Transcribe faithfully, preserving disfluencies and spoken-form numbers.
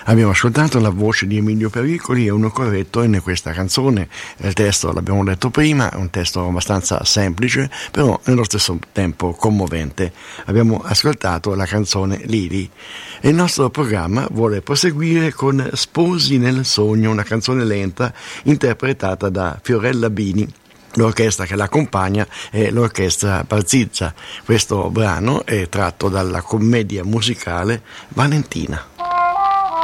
Abbiamo ascoltato la voce di Emilio Pericoli e Uno Corretto in questa canzone. Il testo, l'abbiamo detto prima, è un testo abbastanza semplice, però nello stesso tempo commovente. Abbiamo ascoltato la canzone Lili. E il nostro programma vuole proseguire con Sposi nel sogno, una canzone lenta interpretata da Fiorella Bini. L'orchestra che l'accompagna è l'orchestra Barzizza. Questo brano è tratto dalla commedia musicale Valentina.